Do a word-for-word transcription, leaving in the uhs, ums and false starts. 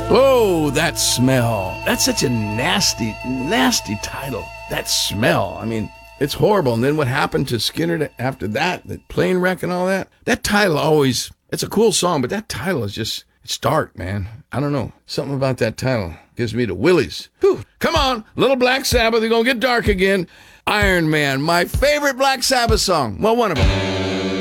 Oh, that smell. That's such a nasty, nasty title. That smell. I mean, it's horrible. And then what happened to Skinner after that, the plane wreck and all that? That title always, it's a cool song, but that title is just, it's dark, man. I don't know. Something about that title gives me the willies. Whew. Come on, little Black Sabbath, they're going to get dark again. Iron Man, my favorite Black Sabbath song. Well, one of them.